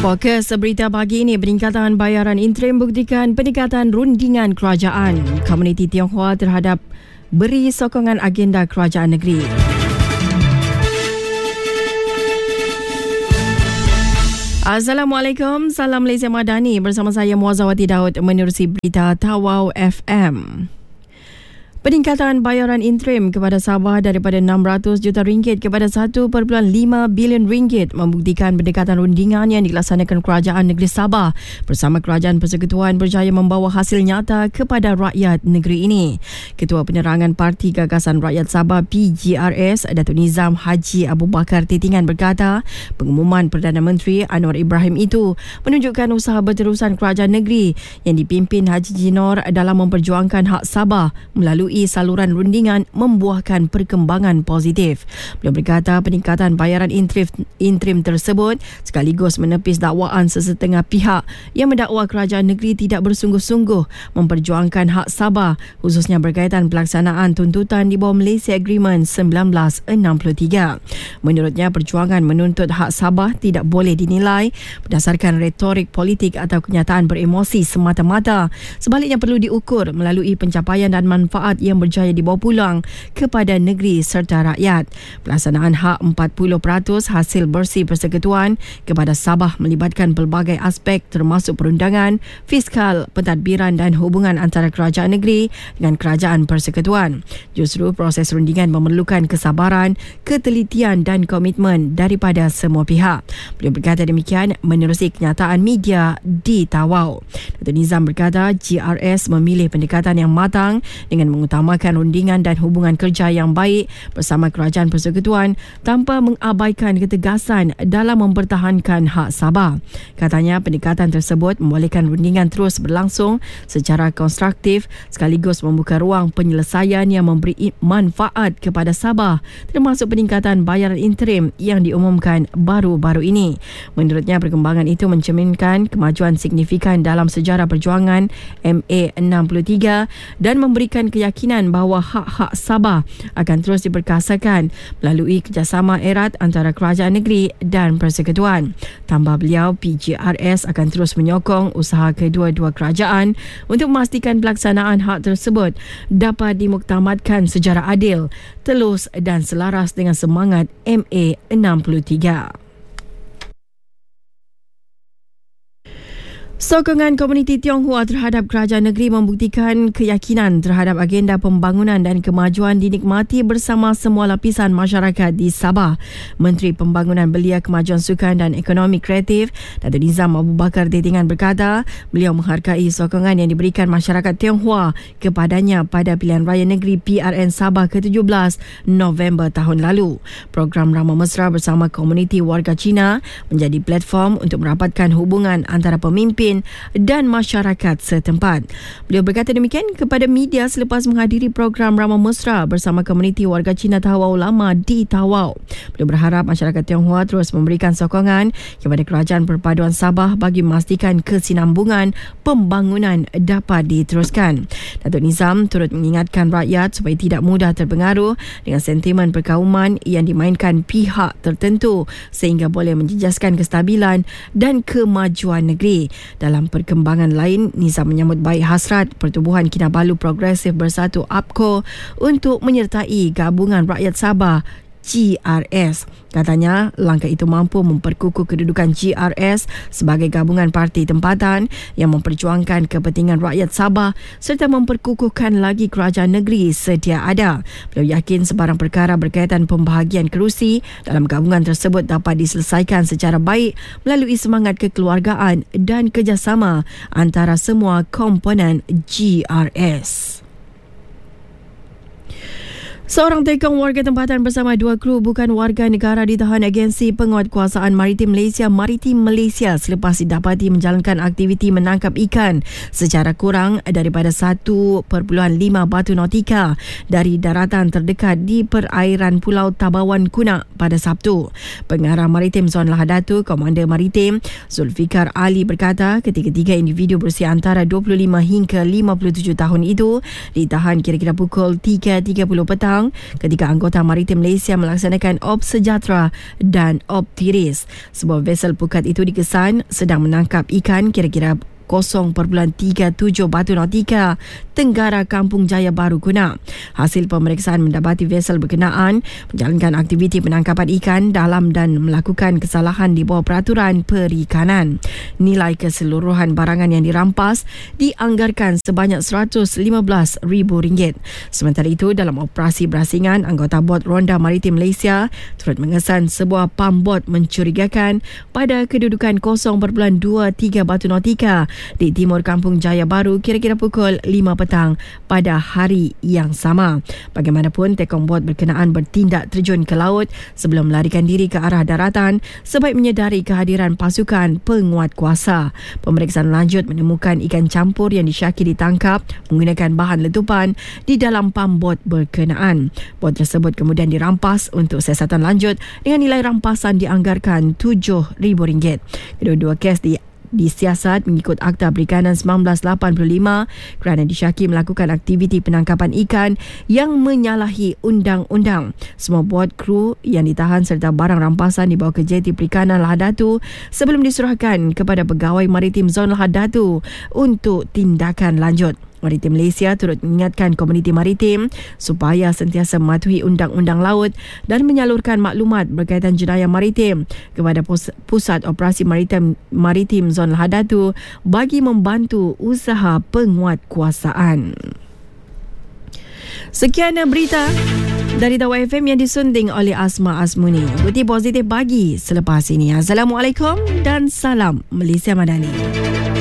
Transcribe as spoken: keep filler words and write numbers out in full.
Fokus berita pagi ini, peningkatan bayaran interim buktikan peningkatan rundingan kerajaan. Komuniti Tionghoa terhadap beri sokongan agenda kerajaan negeri. Assalamualaikum, salam Malaysia Madani. Bersama saya Muazzawati Daud menerusi berita Tawau F M. Peningkatan bayaran interim kepada Sabah daripada enam ratus juta ringgit kepada satu perpuluhan lima bilion ringgit membuktikan pendekatan rundingan yang dilaksanakan kerajaan negeri Sabah bersama Kerajaan Persekutuan berjaya membawa hasil nyata kepada rakyat negeri ini. Ketua Penerangan Parti Gagasan Rakyat Sabah P G R S, Datuk Nizam Haji Abu Bakar Titingan berkata, pengumuman Perdana Menteri Anwar Ibrahim itu menunjukkan usaha berterusan kerajaan negeri yang dipimpin Haji Jinor dalam memperjuangkan hak Sabah melalui saluran rundingan membuahkan perkembangan positif. Beliau berkata peningkatan bayaran interim, interim tersebut sekaligus menepis dakwaan sesetengah pihak yang mendakwa kerajaan negeri tidak bersungguh-sungguh memperjuangkan hak Sabah, khususnya berkaitan pelaksanaan tuntutan di bawah Malaysia Agreement seribu sembilan ratus enam puluh tiga. Menurutnya, perjuangan menuntut hak Sabah tidak boleh dinilai berdasarkan retorik politik atau kenyataan beremosi semata-mata. Sebaliknya perlu diukur melalui pencapaian dan manfaat yang berjaya dibawa pulang kepada negeri serta rakyat. Pelaksanaan hak empat puluh peratus hasil bersih persekutuan kepada Sabah melibatkan pelbagai aspek termasuk perundangan, fiskal, pentadbiran dan hubungan antara kerajaan negeri dengan kerajaan persekutuan. Justru proses rundingan memerlukan kesabaran, ketelitian dan komitmen daripada semua pihak. Beliau berkata demikian menerusi kenyataan media di Tawau. Datuk Nizam berkata G R S memilih pendekatan yang matang dengan mengutamakan rundingan dan hubungan kerja yang baik bersama Kerajaan Persekutuan tanpa mengabaikan ketegasan dalam mempertahankan hak Sabah. Katanya pendekatan tersebut membolehkan rundingan terus berlangsung secara konstruktif sekaligus membuka ruang penyelesaian yang memberi manfaat kepada Sabah, termasuk peningkatan bayaran interim yang diumumkan baru-baru ini. Menurutnya, perkembangan itu mencerminkan kemajuan signifikan dalam sejarah perjuangan M A enam puluh tiga dan memberikan keyakinan bahawa hak-hak Sabah akan terus diperkasakan melalui kerjasama erat antara kerajaan negeri dan persekutuan. Tambah beliau, P G R S akan terus menyokong usaha kedua-dua kerajaan untuk memastikan pelaksanaan hak tersebut dapat dimuktamadkan secara adil, telus dan selaras dengan semangat M A enam puluh tiga. Sokongan komuniti Tionghoa terhadap kerajaan negeri membuktikan keyakinan terhadap agenda pembangunan dan kemajuan dinikmati bersama semua lapisan masyarakat di Sabah. Menteri Pembangunan Belia, Kemajuan Sukan dan Ekonomi Kreatif, Datuk Nizam Abu Bakar Titingan berkata, beliau menghargai sokongan yang diberikan masyarakat Tionghoa kepadanya pada pilihan raya negeri P R N Sabah ke tujuh belas November tahun lalu. Program Ramah Mesra bersama komuniti warga Cina menjadi platform untuk merapatkan hubungan antara pemimpin dan masyarakat setempat. Beliau berkata demikian kepada media selepas menghadiri program Ramah Mesra bersama komuniti warga Cina Tawau Lama di Tawau. Beliau berharap masyarakat Tionghoa terus memberikan sokongan kepada Kerajaan Perpaduan Sabah bagi memastikan kesinambungan pembangunan dapat diteruskan. Datuk Nizam turut mengingatkan rakyat supaya tidak mudah terpengaruh dengan sentimen perkauman yang dimainkan pihak tertentu sehingga boleh menjejaskan kestabilan dan kemajuan negeri. Dalam perkembangan lain, Nizam menyambut baik hasrat Pertubuhan Kinabalu Progresif Bersatu A P K O untuk menyertai Gabungan Rakyat Sabah G R S. Katanya, langkah itu mampu memperkukuh kedudukan G R S sebagai gabungan parti tempatan yang memperjuangkan kepentingan rakyat Sabah serta memperkukuhkan lagi kerajaan negeri sedia ada. Beliau yakin sebarang perkara berkaitan pembahagian kerusi dalam gabungan tersebut dapat diselesaikan secara baik melalui semangat kekeluargaan dan kerjasama antara semua komponen G R S. Seorang tekong warga tempatan bersama dua kru bukan warga negara ditahan agensi penguatkuasaan maritim Malaysia Maritim Malaysia selepas didapati menjalankan aktiviti menangkap ikan secara kurang daripada satu perpuluhan lima batu nautika dari daratan terdekat di perairan Pulau Tabawan Kunak pada Sabtu. Pengarah Maritim Zon Lahadatu, Komander Maritim Zulfikar Ali berkata ketiga-tiga individu berusia antara dua puluh lima hingga lima puluh tujuh tahun itu ditahan kira-kira pukul tiga tiga puluh petang petang ketika anggota Maritim Malaysia melaksanakan op sejahtera dan op tiris. Sebuah vesel pukat itu dikesan sedang menangkap ikan kira-kira kosong perpuluhan tiga tujuh batu nautika tenggara Kampung Jaya Baru Kunak. Hasil pemeriksaan mendapati vesel berkenaan menjalankan aktiviti penangkapan ikan dalam dan melakukan kesalahan di bawah peraturan perikanan. Nilai keseluruhan barangan yang dirampas dianggarkan sebanyak seratus lima belas ribu ringgit. Sementara itu, dalam operasi berasingan, anggota bot Ronda Maritim Malaysia turut mengesan sebuah pam bot mencurigakan pada kedudukan kosong perpuluhan dua tiga batu nautika di timur Kampung Jaya Baru kira-kira pukul lima petang pada hari yang sama. Bagaimanapun, tekong bot berkenaan bertindak terjun ke laut sebelum melarikan diri ke arah daratan sebaik menyedari kehadiran pasukan penguat kuasa. Pemeriksaan lanjut menemukan ikan campur yang disyaki ditangkap menggunakan bahan letupan di dalam pam bot berkenaan. Bot tersebut kemudian dirampas untuk siasatan lanjut dengan nilai rampasan dianggarkan tujuh ribu ringgit. Kedua-dua kes di disiasat mengikut Akta Perikanan seribu sembilan ratus lapan puluh lima kerana disyaki melakukan aktiviti penangkapan ikan yang menyalahi undang-undang. Semua bot kru yang ditahan serta barang rampasan dibawa ke Jeti Perikanan Lahad Datu sebelum diserahkan kepada Pegawai Maritim Zon Lahad Datu untuk tindakan lanjut. Maritim Malaysia turut mengingatkan komuniti maritim supaya sentiasa mematuhi undang-undang laut dan menyalurkan maklumat berkaitan jenayah maritim kepada Pusat Operasi Maritim Maritim Zon Lahad Datu bagi membantu usaha penguatkuasaan. Sekian berita dari Tawau F M yang disunting oleh Asma Asmuni. Ikuti Positif Pagi selepas ini. Assalamualaikum dan salam Malaysia Madani.